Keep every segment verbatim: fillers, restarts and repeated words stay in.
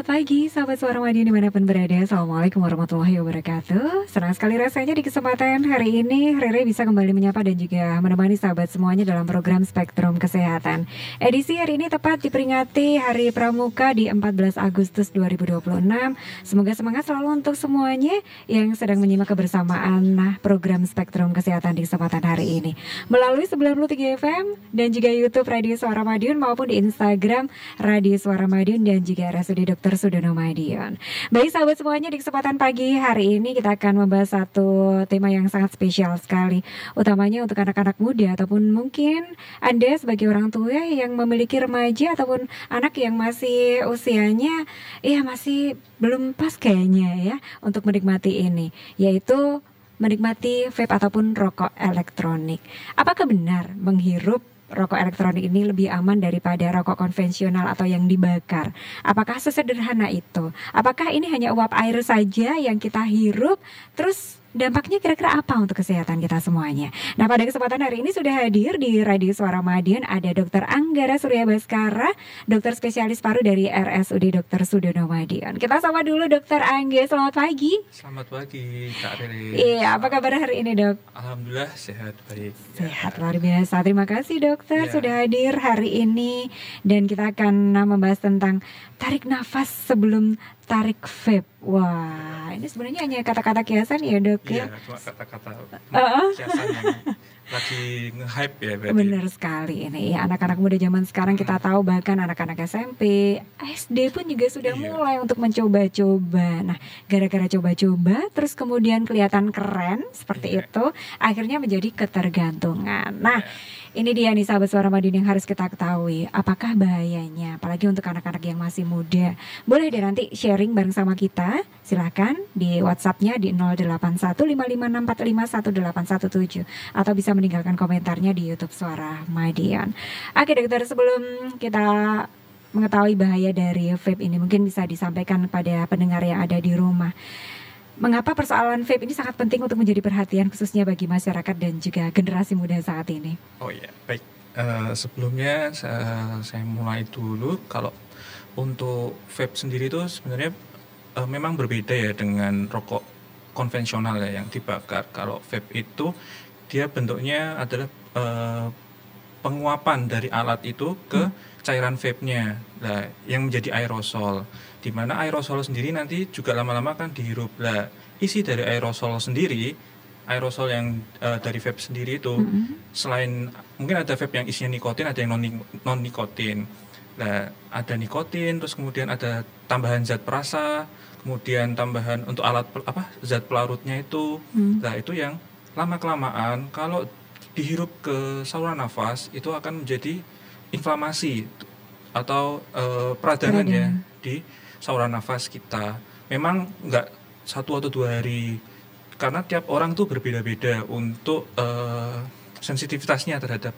selamat pagi sahabat Suara Madiun dimanapun berada. Assalamualaikum warahmatullahi wabarakatuh. Senang sekali rasanya di kesempatan hari ini Rere bisa kembali menyapa dan juga menemani sahabat semuanya dalam program Spektrum Kesehatan. Edisi hari ini tepat diperingati Hari Pramuka di empat belas Agustus dua ribu dua puluh enam. Semoga semangat selalu untuk semuanya yang sedang menyimak kebersamaan nah, program Spektrum Kesehatan di kesempatan hari ini melalui sembilan puluh tiga F M dan juga YouTube Radio Suara Madiun maupun di Instagram Radio Suara Madiun dan juga R S U D Dokter Sudono Madiun. Baik sahabat semuanya, di kesempatan pagi hari ini kita akan membahas satu tema yang sangat spesial sekali, utamanya untuk anak-anak muda ataupun mungkin Anda sebagai orang tua yang memiliki remaja ataupun anak yang masih usianya ya masih belum pas kayaknya ya untuk menikmati ini, yaitu menikmati vape ataupun rokok elektronik. Apakah benar menghirup rokok elektronik ini lebih aman daripada rokok konvensional atau yang dibakar? Apakah sesederhana itu? Apakah ini hanya uap air saja yang kita hirup, terus dampaknya kira-kira apa untuk kesehatan kita semuanya? Nah, pada kesempatan hari ini sudah hadir di Radio Suara Madiun ada Dokter Anggara Surya Baskara, dokter spesialis paru dari R S U D Dokter Sudono Madiun. Kita sama dulu Dokter Angga, selamat pagi. Selamat pagi Kak Rere. Iya, apa kabar hari ini dok? Alhamdulillah sehat baik. Sehat luar biasa. Terima kasih dokter ya. sudah hadir hari ini dan kita akan membahas tentang tarik nafas sebelum tarik vape. Wah, ini sebenarnya hanya kata-kata kiasan ya dok ya? Iya, cuma kata-kata uh-uh. kiasan yang lagi nge-hype ya berarti. Benar sekali ini ya, anak-anak muda zaman sekarang kita tahu bahkan anak-anak S M P, S D pun juga sudah Iya. mulai untuk mencoba-coba. Nah, gara-gara coba-coba terus kemudian kelihatan keren seperti Iya. itu, akhirnya menjadi ketergantungan. Nah, Iya. ini dia nih sahabat Suara Madiun yang harus kita ketahui. Apakah bahayanya? Apalagi untuk anak-anak yang masih muda. Boleh deh nanti sharing bareng sama kita. Silakan di WhatsApp-nya di nol delapan satu lima lima enam empat lima satu delapan satu tujuh atau bisa meninggalkan komentarnya di YouTube Suara Madiun. Oke dokter, sebelum kita mengetahui bahaya dari vape ini, mungkin bisa disampaikan pada pendengar yang ada di rumah. Mengapa persoalan vape ini sangat penting untuk menjadi perhatian khususnya bagi masyarakat dan juga generasi muda saat ini? Oh iya, baik. Uh, sebelumnya saya, saya mulai dulu. Kalau untuk vape sendiri itu sebenarnya uh, memang berbeda ya dengan rokok konvensional ya yang dibakar. Kalau vape itu dia bentuknya adalah uh, penguapan dari alat itu ke hmm. cairan vape-nya, nah, yang menjadi aerosol. Di mana aerosol sendiri nanti juga lama-lama akan dihirup. Lah, isi dari aerosol sendiri, aerosol yang uh, dari vape sendiri itu, mm-hmm. selain mungkin ada vape yang isinya nikotin, ada yang non non nikotin. Nah, ada nikotin, terus kemudian ada tambahan zat perasa, kemudian tambahan untuk alat apa zat pelarutnya itu. Mm. Nah, itu yang lama kelamaan kalau dihirup ke saluran nafas itu akan menjadi inflamasi atau uh, peradangan ya di saluran nafas kita. Memang nggak satu atau dua hari, karena tiap orang tuh berbeda-beda untuk uh, sensitivitasnya terhadap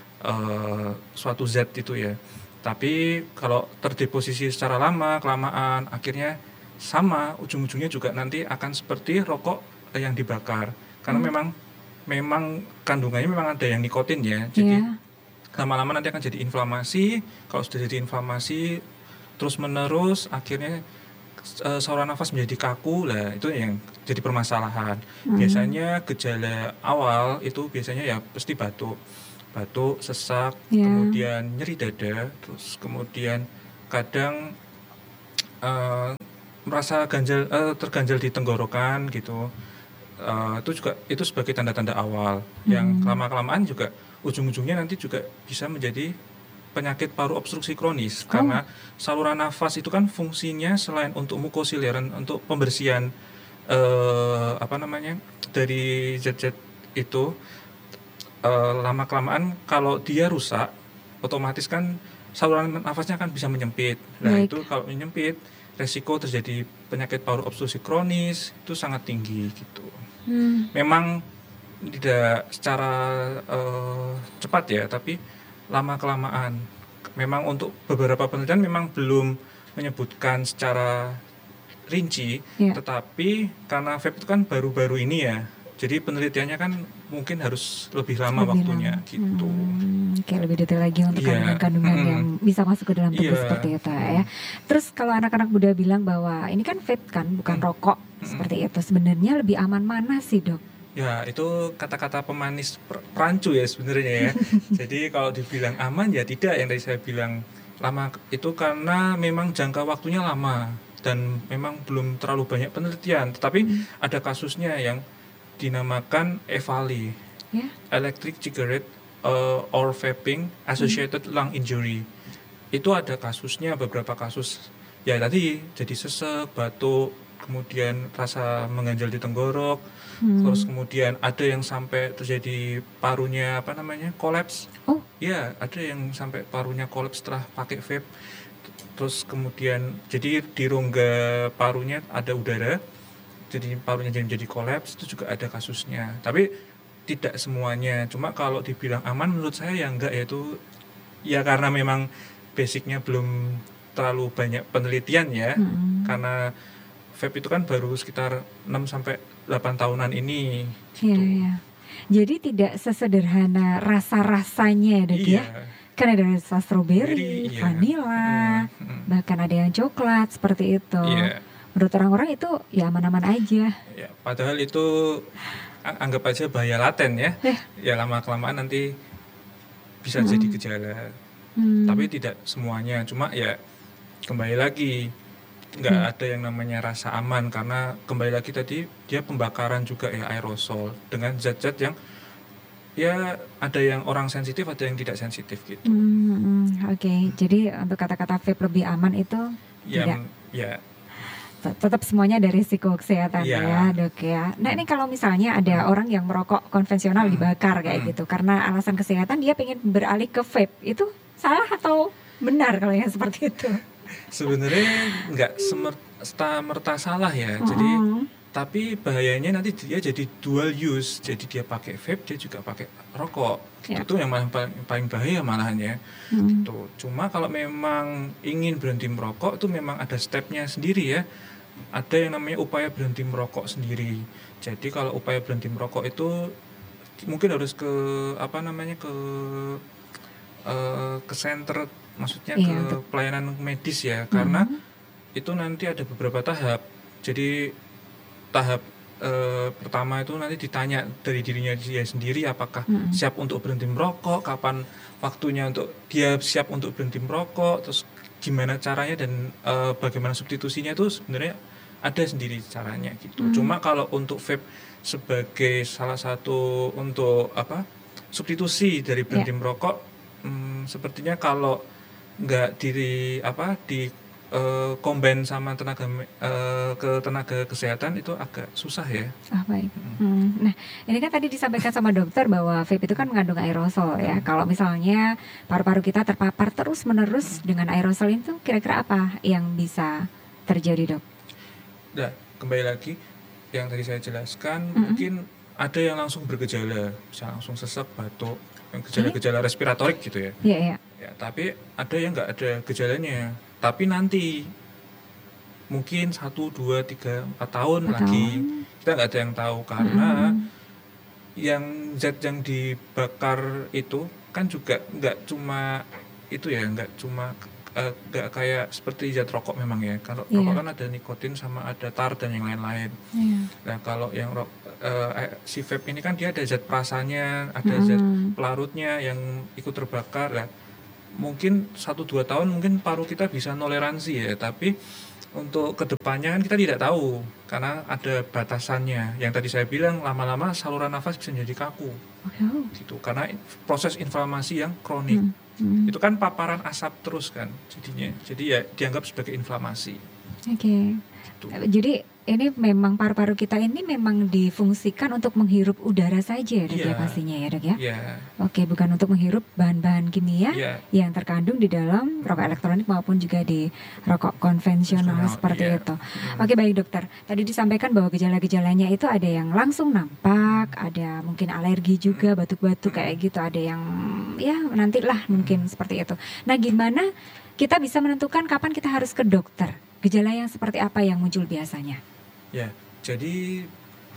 uh, suatu zat itu ya. Tapi kalau terdeposisi secara lama, kelamaan, akhirnya sama, ujung-ujungnya juga nanti akan seperti rokok yang dibakar. Karena hmm. memang memang kandungannya memang ada yang nikotin ya. Jadi yeah. lama-lama nanti akan jadi inflamasi. Kalau sudah jadi inflamasi terus menerus akhirnya uh, saluran nafas menjadi kaku, lah itu yang jadi permasalahan. Hmm. Biasanya gejala awal itu biasanya ya pasti batuk, batuk, sesak, yeah. kemudian nyeri dada, terus kemudian kadang uh, merasa ganjal, uh, terganjal di tenggorokan gitu. Uh, itu juga itu sebagai tanda-tanda awal. Hmm. Yang lama-kelamaan juga ujung-ujungnya nanti juga bisa menjadi penyakit paru obstruksi kronis, oh. karena saluran nafas itu kan fungsinya selain untuk mukosileran, untuk pembersihan eh, apa namanya dari zat-zat itu, eh, lama kelamaan kalau dia rusak otomatis kan saluran nafasnya kan bisa menyempit. Nah Baik. Itu kalau menyempit resiko terjadi penyakit paru obstruksi kronis itu sangat tinggi gitu. Hmm. Memang tidak secara uh, cepat ya, tapi lama kelamaan. Memang untuk beberapa penelitian memang belum menyebutkan secara rinci, yeah. tetapi karena vape itu kan baru-baru ini ya, Jadi penelitiannya kan mungkin harus lebih lama Lebih waktunya lama. gitu. Hmm, kayak lebih detail lagi untuk Iya. kandungan-kandungan Mm-mm. yang bisa masuk ke dalam tubuh Iya. seperti itu ya. Terus kalau anak-anak muda bilang bahwa ini kan vape kan, bukan Mm. rokok Mm-mm. seperti itu. Sebenarnya lebih aman mana sih, Dok? Ya, itu kata-kata pemanis per- rancu ya sebenarnya ya. Jadi kalau dibilang aman ya tidak, yang tadi saya bilang lama itu karena memang jangka waktunya lama dan memang belum terlalu banyak penelitian. Tetapi Hmm. ada kasusnya yang dinamakan EVALI, Ya. Electric Cigarette uh, or Vaping Associated Lung Injury. Itu ada kasusnya, beberapa kasus. Ya tadi jadi sesek, batuk, kemudian rasa mengganjal di tenggorok, Hmm. terus kemudian ada yang sampai terjadi parunya apa namanya kolaps. Oh. Ya, ada yang sampai parunya kolaps setelah pakai vape. Terus kemudian jadi di rongga parunya ada udara, jadi parunya jadi menjadi kolaps, itu juga ada kasusnya. Tapi tidak semuanya. Cuma kalau dibilang aman menurut saya ya enggak, yaitu ya karena memang basicnya belum terlalu banyak penelitian ya. Hmm. Karena vape itu kan baru sekitar enam sampai delapan tahunan ini Iya, gitu. iya. Jadi tidak sesederhana rasa-rasanya ya, Dok Iya. ya. Kan ada rasa strawberry, Strawberry, iya. vanila, Mm, mm. bahkan ada yang coklat seperti itu. Iya. Menurut orang-orang itu ya aman-aman aja. Ya, padahal itu a- anggap aja bahaya laten ya. Eh. Ya lama-kelamaan nanti bisa Mm. jadi gejala. Hmm. Tapi tidak semuanya. Cuma ya kembali lagi nggak Hmm. ada yang namanya rasa aman karena kembali lagi tadi dia pembakaran juga ya aerosol dengan zat-zat yang ya ada yang orang sensitif, ada yang tidak sensitif gitu. Hmm, hmm, Oke, jadi untuk kata-kata vape lebih aman itu Ya, tidak. m- ya Tet- tetap semuanya ada risiko kesehatan Iya. ya, Dok ya. Nah, ini kalau misalnya ada orang yang merokok konvensional Hmm. dibakar kayak Hmm. gitu karena alasan kesehatan dia pengen beralih ke vape, itu salah atau benar kalau yang seperti itu? sebenarnya nggak semerta merta salah ya. Jadi Mm-mm. tapi bahayanya nanti dia jadi dual use. Jadi dia pakai vape, dia juga pakai rokok. Ya. Itu yang malah paling, paling bahaya malahan ya. Hmm. Tuh. Cuma kalau memang ingin berhenti merokok itu memang ada stepnya sendiri ya. Ada yang namanya upaya berhenti merokok sendiri. Jadi kalau upaya berhenti merokok itu mungkin harus ke apa namanya ke eh, ke center, maksudnya Iya, ke untuk- pelayanan medis ya. Karena Mhm. itu nanti ada beberapa tahap. Jadi tahap eh, pertama itu nanti ditanya dari dirinya dia sendiri apakah Mhm. siap untuk berhenti merokok, kapan waktunya untuk dia siap untuk berhenti merokok, terus gimana caranya dan eh, bagaimana substitusinya itu sebenarnya ada sendiri caranya gitu. Hmm. Cuma kalau untuk vape sebagai salah satu untuk apa substitusi dari berhenti merokok, hmm, sepertinya kalau nggak di apa di eh, combine sama tenaga me- eh, ke tenaga kesehatan itu agak susah ya. Ah, baik. Hmm. Nah, ini kan tadi disampaikan sama dokter bahwa vape itu kan mengandung aerosol ya. Kalau misalnya paru-paru kita terpapar terus-menerus dengan aerosol itu, kira-kira apa yang bisa terjadi, Dok? Nah, kembali lagi yang tadi saya jelaskan, Mm-mm. mungkin ada yang langsung bergejala, bisa langsung sesek, batuk, yang gejala-gejala respiratorik gitu ya. Iya, iya. Ya, tapi ada yang nggak ada gejalanya, tapi nanti mungkin satu, dua, tiga, empat tahun Empat lagi tahun. kita nggak ada yang tahu karena Mm-mm. yang zat yang dibakar itu kan juga nggak cuma itu ya, nggak cuma eh, nggak kayak seperti zat rokok memang ya. Kalau Iya. rokok kan ada nikotin sama ada tar dan yang lain-lain. Iya. Nah kalau yang rok, eh, si vape ini kan dia ada zat perasanya, ada zat Mm-mm. pelarutnya yang ikut terbakar. Nah, mungkin satu dua tahun mungkin paru kita bisa toleransi ya, tapi untuk kedepannya kan kita tidak tahu karena ada batasannya. Yang tadi saya bilang lama-lama saluran nafas bisa menjadi kaku Oh. gitu karena inflamasi inflamasi yang kronik. Hmm. Hmm. Itu kan paparan asap terus kan jadinya. Jadi ya dianggap sebagai inflamasi. Oke. Gitu. Jadi ini memang paru-paru kita ini memang difungsikan untuk menghirup udara saja ya, Dok, ya Iya. pastinya ya, Dok ya. Ya, Oke, bukan untuk menghirup bahan-bahan kimia ya. yang terkandung di dalam rokok elektronik maupun juga di rokok konvensional Konvensional, seperti iya. itu. Hmm. Oke, baik dokter. Tadi disampaikan bahwa gejala-gejalanya itu ada yang langsung nampak, ada mungkin alergi juga, batuk-batuk kayak gitu, ada yang ya nantilah mungkin seperti itu. Nah, gimana kita bisa menentukan kapan kita harus ke dokter? Gejala yang seperti apa yang muncul biasanya? Ya, jadi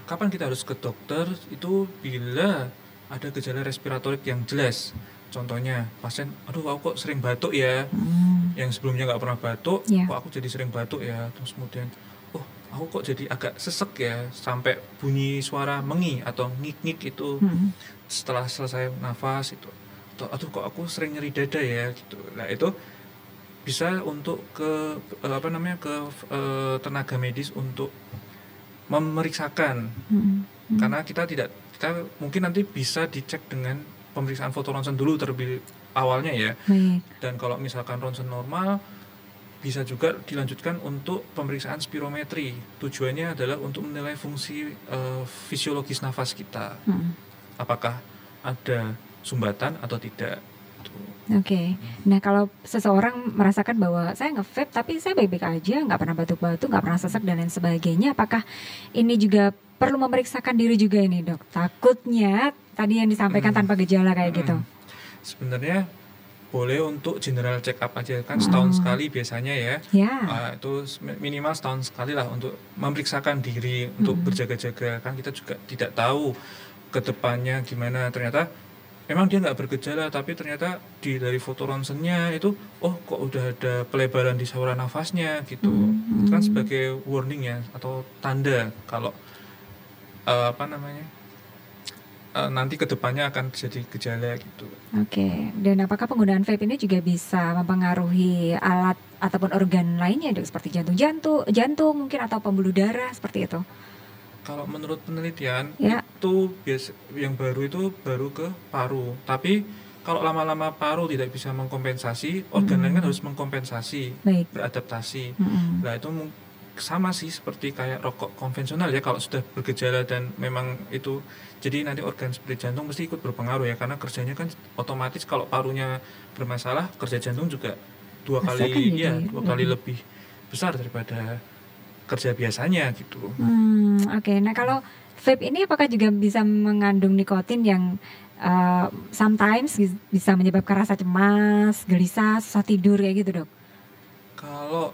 kapan kita harus ke dokter itu bila ada gejala respiratorik yang jelas. Contohnya pasien, aduh aku kok sering batuk ya, hmm. yang sebelumnya nggak pernah batuk, yeah. kok aku jadi sering batuk ya. Terus kemudian, oh aku kok jadi agak sesek ya, sampai bunyi suara mengi atau ngik-ngik itu hmm. setelah selesai nafas itu. Aduh kok aku sering nyeri dada ya gitu. Nah itu bisa untuk ke apa namanya ke uh, tenaga medis untuk memeriksakan, hmm. Hmm. karena kita tidak kita mungkin nanti bisa dicek dengan pemeriksaan foto ronsen dulu terlebih awalnya ya. Baik. Dan kalau misalkan ronsen normal bisa juga dilanjutkan untuk pemeriksaan spirometri. Tujuannya adalah untuk menilai fungsi uh, fisiologis nafas kita. Hmm. Apakah ada sumbatan atau tidak. Oke, okay. Nah kalau seseorang merasakan bahwa saya nge-vape tapi saya baik-baik aja, nggak pernah batuk-batuk, nggak pernah sesak dan lain sebagainya, apakah ini juga perlu memeriksakan diri juga ini dok? Takutnya tadi yang disampaikan hmm. tanpa gejala kayak hmm. gitu. Sebenarnya boleh untuk general check up aja kan setahun hmm. sekali biasanya ya. Yeah. Uh, itu minimal setahun sekali lah untuk memeriksakan diri, hmm. untuk berjaga-jaga, kan kita juga tidak tahu ke depannya gimana. Ternyata memang dia nggak bergejala, tapi ternyata di dari foto ronsennya itu, oh kok udah ada pelebaran di saluran nafasnya gitu. Mm-hmm. Itu kan sebagai warning ya atau tanda kalau uh, apa namanya uh, nanti kedepannya akan terjadi gejala gitu. Oke. Okay. Dan apakah penggunaan vape ini juga bisa mempengaruhi alat ataupun organ lainnya, dok, seperti jantung-jantung, jantung mungkin atau pembuluh darah seperti itu? Kalau menurut penelitian ya. itu biasa yang baru itu baru ke paru. Tapi kalau lama-lama paru tidak bisa mengkompensasi, organ mm-hmm. lain kan harus mengkompensasi, Baik. beradaptasi. Mm-hmm. Nah itu sama sih seperti kayak rokok konvensional ya. Kalau sudah bergejala dan memang itu, jadi nanti organ seperti jantung mesti ikut berpengaruh ya, karena kerjanya kan otomatis kalau parunya bermasalah, kerja jantung juga dua Masa kali kan ya dua ya. kali lebih besar daripada kerja biasanya gitu. Hmm, Oke, okay. Nah kalau vape ini apakah juga bisa mengandung nikotin yang uh, sometimes bisa menyebabkan rasa cemas, gelisah, susah tidur kayak gitu dok? Kalau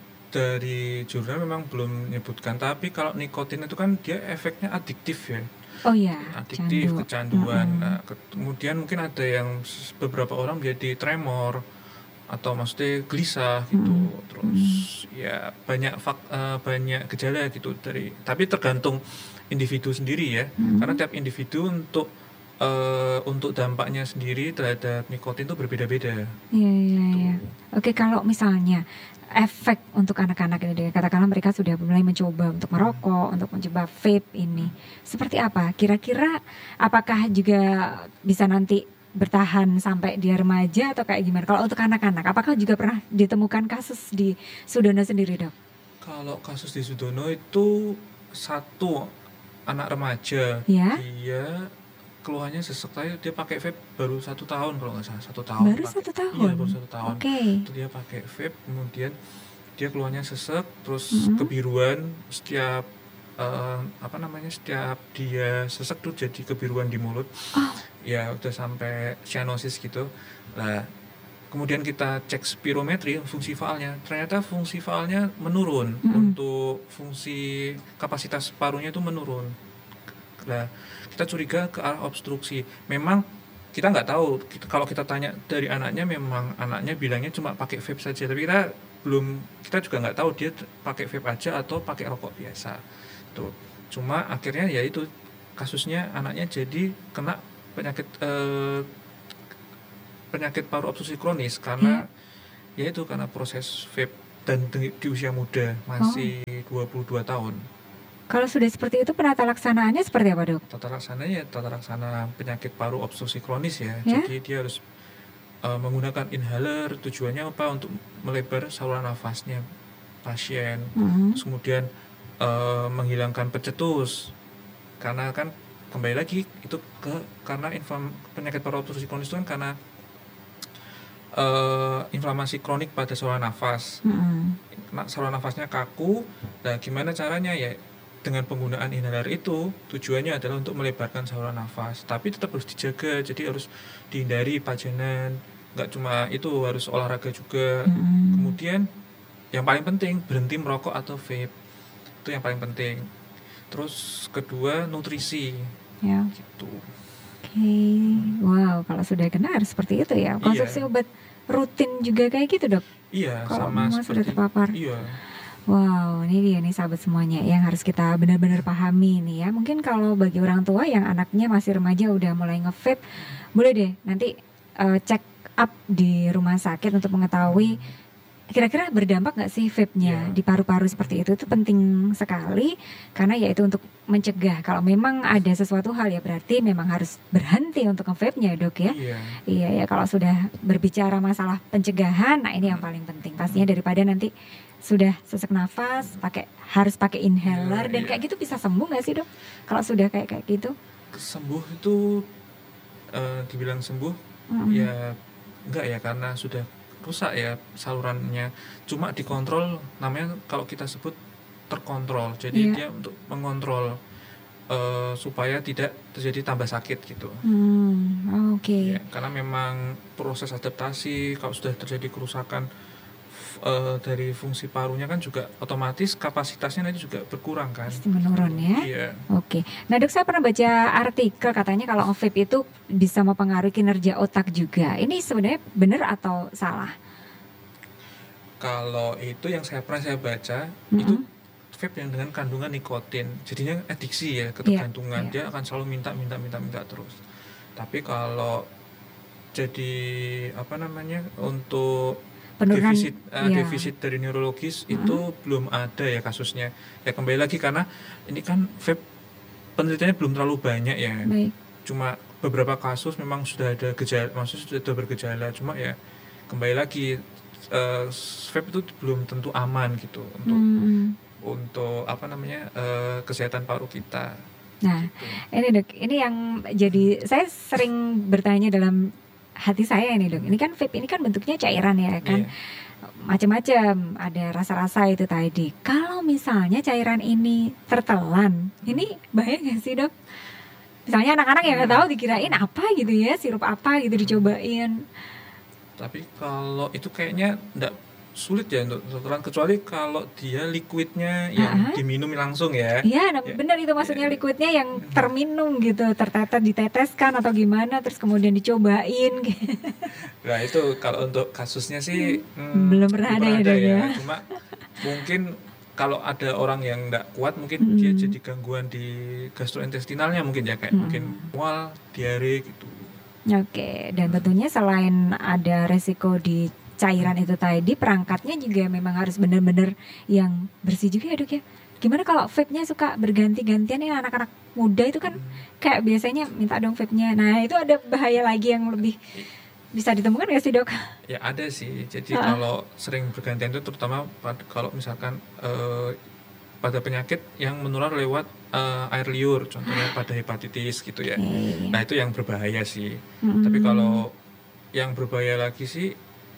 dari jurnal memang belum menyebutkan, tapi kalau nikotin itu kan dia efeknya adiktif ya. Oh iya. Adiktif, candu. kecanduan. Mm-hmm. Nah, ke- kemudian mungkin ada yang beberapa orang menjadi tremor atau maksudnya gelisah gitu, hmm. terus hmm. ya banyak fak, uh, banyak gejala gitu dari, tapi tergantung individu sendiri ya, hmm. karena tiap individu untuk uh, untuk dampaknya sendiri terhadap nikotin itu berbeda-beda. Iya iya iya. Oke, kalau misalnya efek untuk anak-anak ini, katakanlah mereka sudah mulai mencoba untuk merokok, hmm. untuk mencoba vape ini, seperti apa? Kira-kira apakah juga bisa nanti bertahan sampai dia remaja atau kayak gimana? Kalau untuk anak-anak, apakah juga pernah ditemukan kasus di Sudono sendiri dok? Kalau kasus di Sudono itu satu anak remaja, ya? Dia keluhannya sesek, tapi dia pakai vape baru satu tahun kalau nggak salah, satu tahun. Baru pakai, satu tahun? Iya baru satu tahun. Oke. Okay. Itu dia pakai vape, kemudian dia keluhannya sesek, terus mm-hmm. kebiruan setiap uh, apa namanya setiap dia sesek tuh jadi kebiruan di mulut. Oh. Ya udah sampai cyanosis gitu. Nah, kemudian kita cek spirometri fungsi faalnya, ternyata fungsi faalnya menurun, mm-hmm. untuk fungsi kapasitas parunya itu menurun. Nah, kita curiga ke arah obstruksi. Memang kita nggak tahu, kita, kalau kita tanya dari anaknya, memang anaknya bilangnya cuma pakai vape saja, tapi kita belum, kita juga nggak tahu dia pakai vape aja atau pakai rokok biasa. Tuh, cuma akhirnya ya itu kasusnya anaknya jadi kena penyakit eh, penyakit paru obstruksi kronis karena hmm. ya itu karena proses vape dan di, di usia muda masih oh. dua puluh dua tahun. Kalau sudah seperti itu penata laksanaannya seperti apa dok? Tata laksananya tata laksana penyakit paru obstruksi kronis ya. ya? Jadi dia harus uh, menggunakan inhaler, tujuannya apa? Untuk melebar saluran nafasnya pasien. Hmm. Terus kemudian uh, menghilangkan pencetus. Karena kan kembali lagi itu ke karena inflam, penyakit paru obstruksi kronis itu kan karena uh, inflamasi kronik pada saluran nafas. Mm-hmm. Saluran nafasnya kaku. Nah, gimana caranya ya? Dengan penggunaan inhaler itu tujuannya adalah untuk melebarkan saluran nafas. Tapi tetap harus dijaga. Jadi harus dihindari pajanan. Nggak cuma itu, harus olahraga juga. Mm-hmm. Kemudian yang paling penting berhenti merokok atau vape. Itu yang paling penting. Terus kedua nutrisi Ya. gitu. Oke, wow, kalau sudah kena harus seperti itu ya. Konsumsi Iya. obat rutin juga kayak gitu dok. Iya, Kalau sama mama sudah seperti terpapar. iya. Wow, ini dia nih sahabat semuanya yang harus kita benar-benar pahami nih ya. Mungkin kalau bagi orang tua yang anaknya masih remaja udah mulai nge-vape, boleh deh nanti uh, check up di rumah sakit untuk mengetahui kira-kira berdampak nggak sih vape-nya Iya. di paru-paru seperti itu. Itu penting sekali karena ya itu untuk mencegah. Kalau memang ada sesuatu hal ya berarti memang harus berhenti untuk nge-vape-nya dok ya. Iya. Iya ya, kalau sudah berbicara masalah pencegahan, nah ini yang paling penting. Pastinya daripada nanti sudah sesak nafas, pakai harus pakai inhaler Iya, dan iya. kayak gitu bisa sembuh nggak sih dok? Kalau sudah kayak kayak gitu? Sembuh itu eh, dibilang sembuh Mm-mm. ya enggak ya, karena sudah rusak ya salurannya. Cuma dikontrol, namanya kalau kita sebut terkontrol. Jadi Iya. dia untuk mengontrol eh, supaya tidak terjadi tambah sakit gitu. Hmm, oke. Ya, karena memang proses adaptasi kalau sudah terjadi kerusakan f- eh, dari fungsi parunya kan juga otomatis kapasitasnya nanti juga berkurang kan. Pasti menurun ya. Iya. Oke. Nah dok, saya pernah baca artikel katanya kalau vape itu bisa mempengaruhi kinerja otak juga. Ini sebenarnya benar atau salah? Kalau itu yang saya pernah saya baca, Mm-mm. itu vape yang dengan kandungan nikotin, jadinya adiksi ya, ketergantungan. Iya, iya. Dia akan selalu minta minta minta minta terus. Tapi kalau jadi apa namanya untuk Penurunan, defisit eh, iya. defisit dari neurologis itu belum ada ya kasusnya. Ya kembali lagi karena ini kan vape penelitiannya belum terlalu banyak ya. Baik. Cuma beberapa kasus memang sudah ada gejala, maksudnya sudah bergejala. Cuma ya kembali lagi eh, vape itu belum tentu aman gitu untuk Hmm. untuk apa namanya eh, kesehatan paru kita. Nah, ini dok, ini yang jadi saya sering bertanya dalam hati saya ini dok. Ini kan vape ini kan bentuknya cairan ya kan, Iya. macam-macam, ada rasa-rasa itu tadi. Kalau misalnya cairan ini tertelan, ini bahaya nggak sih dok? Misalnya anak-anak yang nggak tahu dikirain apa gitu ya, sirup apa gitu dicobain. Tapi kalau itu kayaknya enggak sulit ya untuk tertelan, kecuali kalau dia liquidnya yang Ah. diminum langsung ya. Iya, nah Ya. benar itu maksudnya liquidnya yang terminum gitu, tertetes diteteskan atau gimana, terus kemudian dicobain. Nah itu kalau untuk kasusnya sih hmm, Belum pernah ada ya, Dok, ya. Cuma mungkin kalau ada orang yang nggak kuat mungkin Mm. dia jadi gangguan di gastrointestinalnya mungkin ya, kayak Mm. mungkin mual, diare gitu. Oke, dan tentunya selain ada resiko di cairan itu tadi, perangkatnya juga memang harus benar-benar yang bersih juga ya dok ya. Gimana kalau vape-nya suka berganti-gantian ya, anak-anak muda itu kan kayak biasanya minta dong vape-nya. Nah itu ada bahaya lagi yang lebih bisa ditemukan nggak sih dok? Ya ada sih, jadi Ah. kalau sering bergantian itu terutama pada, kalau misalkan eh, pada penyakit yang menular lewat eh, air liur, contohnya pada hepatitis gitu ya. Oke. Nah itu yang berbahaya sih. Mm-mm. Tapi kalau yang berbahaya lagi sih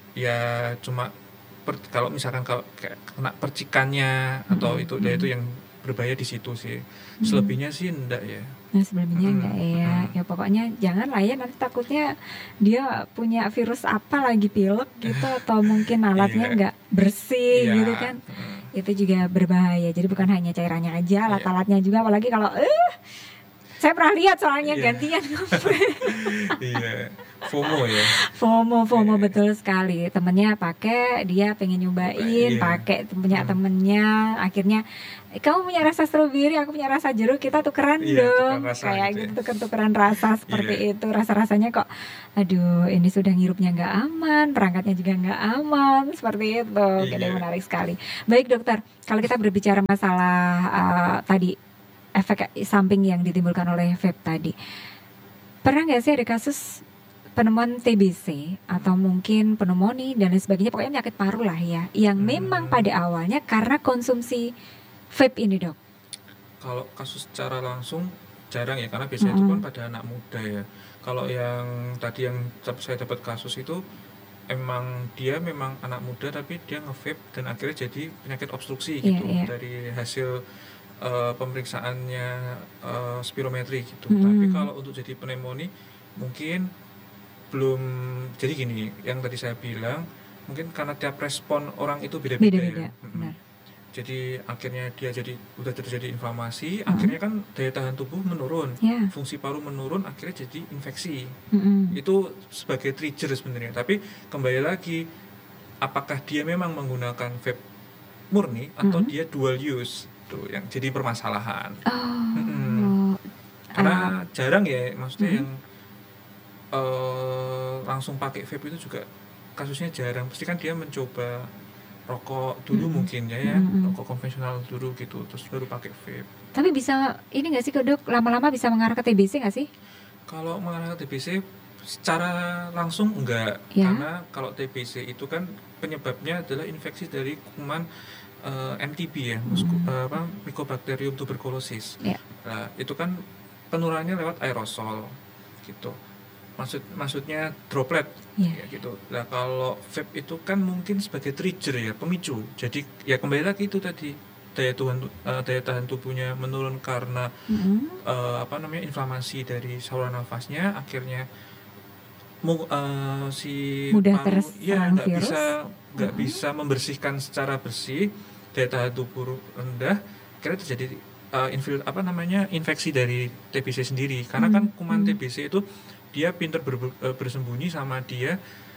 ya cuma per, kalau misalkan kalau kayak kena percikannya atau Mm-mm. itu ya itu yang berbahaya di situ sih. Selebihnya sih enggak ya. Nah sebelumnya Mm-mm. enggak ya, Mm-mm. ya pokoknya jangan lah ya, nanti takutnya dia punya virus apa lagi pilek gitu atau mungkin alatnya Iya. enggak bersih Iya. gitu kan, Mm. itu juga berbahaya. Jadi bukan hanya cairannya aja, alat-alatnya juga, apalagi kalau eh saya pernah lihat soalnya Iya. gantian Iya. FOMO ya. FOMO FOMO Iya. betul sekali, temennya pakai, dia pengen nyobain, Iya. pakai punya Hmm. temennya, akhirnya kamu punya rasa stroberi, aku punya rasa jeruk, kita tukeran Iya, dong, tukeran rasa kayak gitu ya. gitu tuker-tukeran rasa seperti Iya. itu. Rasa-rasanya kok, aduh ini sudah ngirupnya nggak aman, perangkatnya juga nggak aman, seperti itu. Oke deh, Iya. menarik sekali. Baik dokter, kalau kita berbicara masalah uh, tadi efek samping yang ditimbulkan oleh vape tadi, pernah nggak sih ada kasus penemuan T B C atau mungkin pneumonia dan lain sebagainya, pokoknya penyakit paru lah ya, yang Hmm. memang pada awalnya karena konsumsi vape ini dok? Kalau kasus secara langsung jarang ya, karena biasanya itu Mm-mm. kan pada anak muda ya. Kalau yang tadi yang saya dapat kasus itu emang dia memang anak muda tapi dia nge-vape dan akhirnya jadi penyakit obstruksi Iya, gitu iya. dari hasil eh, pemeriksaannya eh, spirometri gitu. Mm. Tapi kalau untuk jadi pneumonia mungkin belum. Jadi gini, yang tadi saya bilang mungkin karena tiap respon orang itu beda-beda Beda-beda, ya. Mm-mm. benar. Jadi akhirnya dia jadi udah terjadi inflamasi, Mm-mm. akhirnya kan daya tahan tubuh menurun, Ya. fungsi paru menurun, akhirnya jadi infeksi. Mm-mm. Itu sebagai trigger sebenarnya. Tapi kembali lagi, apakah dia memang menggunakan vape murni atau Mm-mm. dia dual use, tuh yang jadi permasalahan. Oh. Mm-mm. Karena Ah, jarang ya, maksudnya mm-mm. yang eh, langsung pakai vape itu juga kasusnya jarang. Pasti kan dia mencoba rokok dulu Mm-mm. mungkin ya, ya Mm-mm. rokok konvensional dulu gitu, terus baru pakai vape. Tapi bisa ini nggak sih Dok, lama-lama bisa mengarah ke T B C nggak sih? Kalau mengarah ke T B C secara langsung enggak, Ya. karena kalau T B C itu kan penyebabnya adalah infeksi dari kuman eh, M T B ya, musku, Mm. eh, apa, Mycobacterium tuberculosis. Ya. Nah, itu kan penularannya lewat aerosol gitu. Maksud maksudnya droplet Ya. ya gitu. Nah, kalau vape itu kan mungkin sebagai trigger ya, pemicu. Jadi ya kembali lagi itu tadi, daya tahan eh, daya tahan tubuhnya menurun karena Mm-mm. eh, apa namanya inflamasi dari saluran nafasnya, akhirnya mu- eh, si Mudah paru terserang ya nggak virus. bisa nggak Mm-mm. bisa membersihkan secara bersih, daya tahan tubuh rendah, akhirnya terjadi eh, infil apa namanya infeksi dari T B C sendiri. Karena kan Mm. kuman Mm. T B C itu dia pinter ber- eh, bersembunyi, sama dia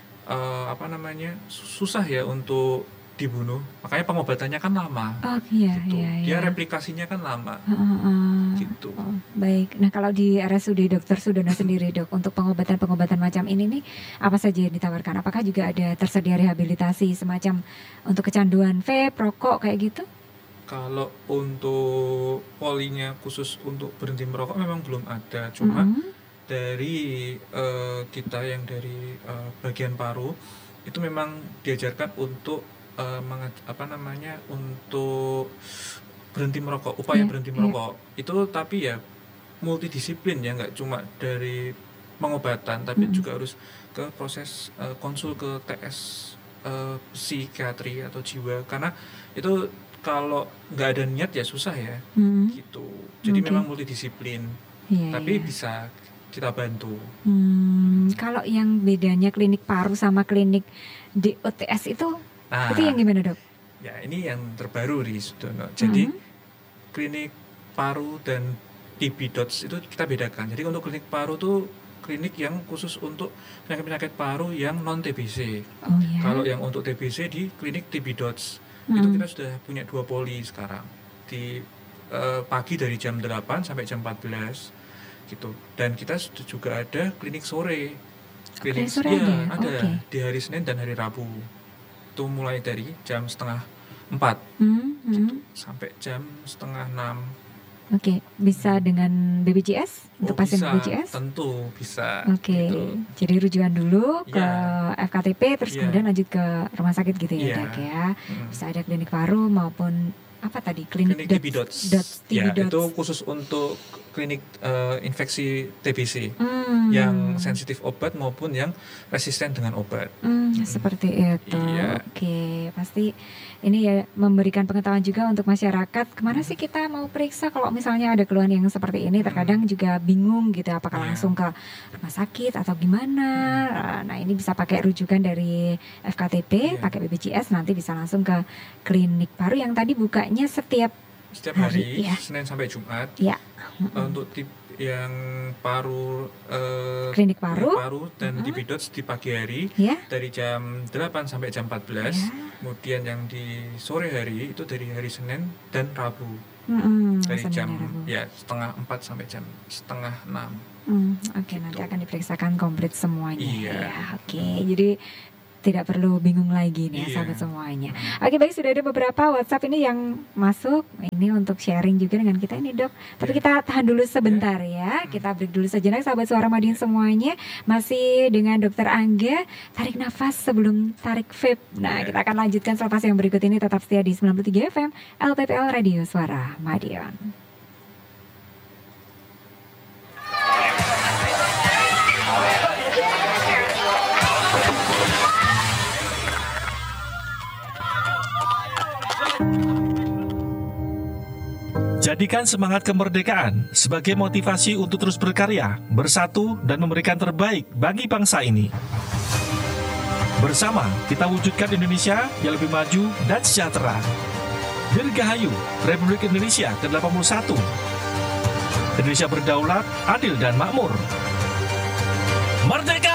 eh, apa namanya susah ya untuk dibunuh, makanya pengobatannya kan lama Oh iya, gitu. iya, Dia iya. replikasinya kan lama Heeh. gitu. Oh, baik. Nah, kalau di R S U D Dokter Sudono sendiri, Dok, untuk pengobatan-pengobatan macam ini nih apa saja yang ditawarkan? Apakah juga ada tersedia rehabilitasi semacam untuk kecanduan vape, rokok kayak gitu? Kalau untuk polinya khusus untuk berhenti merokok memang belum ada, cuma Mm-mm. dari eh, kita yang dari eh, bagian paru itu memang diajarkan untuk eh, menga- apa namanya untuk berhenti merokok, upaya Iya, berhenti iya. merokok itu, tapi ya multidisiplin ya, nggak cuma dari pengobatan, tapi Mm-mm. juga harus ke proses eh, konsul ke T S eh, psikiatri atau jiwa, karena itu kalau nggak ada niat ya susah ya Mm-mm. gitu. Jadi Oke. memang multidisiplin, Iya, tapi iya. bisa kita bantu. Hmm, kalau yang bedanya klinik paru sama klinik D O T S itu, Nah, itu yang gimana, Dok? ya ini yang terbaru di Sudono. Jadi Mm-mm. klinik paru dan T B dots itu kita bedakan. Jadi untuk klinik paru tuh klinik yang khusus untuk penyakit-penyakit paru yang non T B C. Oh ya. Kalau yang untuk T B C di klinik T B dots itu Mm-mm. kita sudah punya dua poli sekarang. Di eh, pagi dari jam delapan sampai jam empat belas gitu. Dan kita sudah juga ada klinik sore. Klinik sore ya, ada? ada Oke. di hari Senin dan hari Rabu. Itu mulai dari jam setengah empat Hmm, hmm. gitu, sampai jam setengah enam. Oke, bisa dengan B P J S untuk Oh, pasien bisa, B P J S? tentu bisa. Oke, Gitu. jadi rujukan dulu ke Ya. F K T P, terus Ya. kemudian lanjut ke rumah sakit gitu ya, Iya. Dok ya. Mm. Bisa ada klinik paru maupun apa tadi klinik, Klinik T B dots. dots, T B Ya, dots. itu khusus untuk klinik eh, infeksi T B C Hmm. yang sensitif obat maupun yang resisten dengan obat. Hmm, Mm. seperti itu. Iya. Oke, pasti ini ya memberikan pengetahuan juga untuk masyarakat. Kemana Mm. sih kita mau periksa kalau misalnya ada keluhan yang seperti ini? Terkadang juga bingung gitu, apakah Iya. langsung ke rumah sakit atau gimana? Nah, ini bisa pakai rujukan dari F K T P, Iya. pakai B P J S, nanti bisa langsung ke klinik paru yang tadi bukanya setiap Setiap hari, Hari, ya. Senin sampai Jumat. ya Eh, untuk tip yang paru eh, klinik paru, paru dan Mm-mm. T B dots di pagi hari ya. dari jam delapan sampai jam empat belas. Ya. Kemudian yang di sore hari itu dari hari Senin dan Rabu Mm-mm, dari Senin jam dan Rabu. ya setengah empat sampai jam setengah enam. Hmm, oke, nanti Gitu. akan diperiksakan komplit semuanya. Iya. Ya, oke. Jadi tidak perlu bingung lagi nih ya, Iya. sahabat semuanya. Oke, baik, sudah ada beberapa WhatsApp ini yang masuk. Ini untuk sharing juga dengan kita ini, Dok. Tapi Iya. kita tahan dulu sebentar ya. Kita break dulu sejenak, sahabat Suara Madiun semuanya. Masih dengan Dokter Angga. Tarik nafas sebelum tarik vape. Nah, Iya. kita akan lanjutkan selepas yang berikut ini. Tetap setia di sembilan puluh tiga F M L P P L Radio Suara Madiun. Jadikan semangat kemerdekaan sebagai motivasi untuk terus berkarya, bersatu, dan memberikan terbaik bagi bangsa ini. Bersama, kita wujudkan Indonesia yang lebih maju dan sejahtera. Dirgahayu Republik Indonesia ke delapan puluh satu. Indonesia berdaulat, adil dan makmur. Merdeka!